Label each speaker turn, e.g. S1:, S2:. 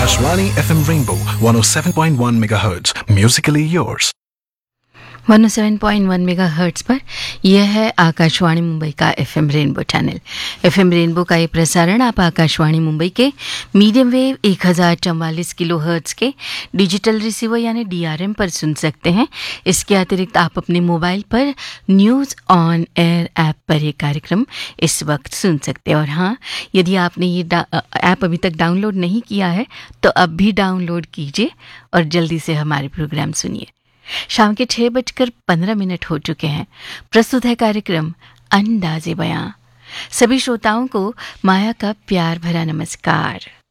S1: Akashvani FM Rainbow 107.1 MHz. Musically yours.
S2: 107.1 megahertz पर यह है आकाशवाणी मुंबई का FM rainbow channel. FM rainbow का ये प्रसारण आप आकाशवाणी मुंबई के मीडियम वेव 1044 किलोहर्ट्ज़ के डिजिटल रिसीवर यानी डीआरएम पर सुन सकते हैं। इसके अतिरिक्त आप अपने मोबाइल पर न्यूज़ ऑन एयर ऐप पर ये कार्यक्रम इस वक्त सुन सकते हैं। और हाँ, यदि आपने ये ऐप अभी तक डाउनलोड नहीं किया है तो अब भी डाउनलोड कीजिए और जल्दी से हमारे प्रोग्राम सुनिए। शाम के 6:15 हो चुके हैं। प्रस्तुत है कार्यक्रम अंदाज़े बयां। सभी श्रोताओं को माया का प्यार भरा नमस्कार।